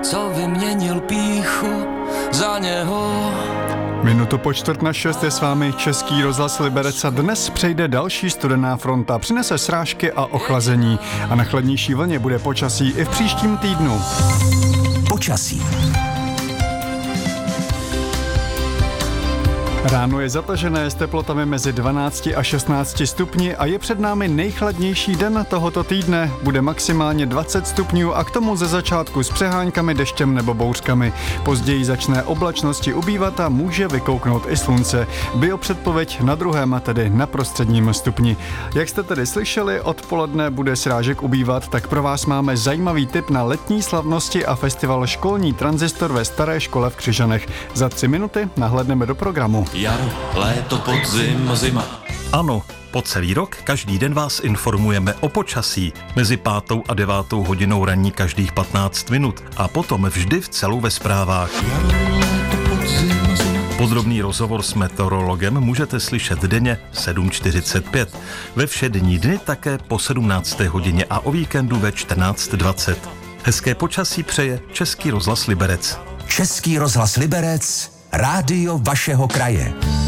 co vyměnil pýchu za něho. Minutu po 5:45 je s vámi Český rozhlas Liberec a dnes přejde další studená fronta. Přinese srážky a ochlazení a na chladnější vlně bude počasí i v příštím týdnu. Počasí. Ráno je zatažené s teplotami mezi 12 a 16 stupni a je před námi nejchladnější den tohoto týdne. Bude maximálně 20 stupňů a k tomu ze začátku s přeháňkami, deštěm nebo bouřkami. Později začne oblačnosti ubývat a může vykouknout i slunce. Biopředpověď na druhém a tedy na prostředním stupni. Jak jste tedy slyšeli, odpoledne bude srážek ubývat, tak pro vás máme zajímavý tip na letní slavnosti a festival Školní tranzistor ve Staré škole v Křižanech. Za 3 minuty nahlédneme do programu. Jaro, léto, podzim, zima. Ano, po celý rok každý den vás informujeme o počasí. Mezi 5. a 9. hodinou ranní každých 15 minut a potom vždy v celou ve zprávách. Jaro, léto, podzim, zima. Podrobný rozhovor s meteorologem můžete slyšet denně 7:45. Ve všední dny také po 17. hodině a o víkendu ve 14:20. Hezké počasí přeje Český rozhlas Liberec. Český rozhlas Liberec, rádio vašeho kraje.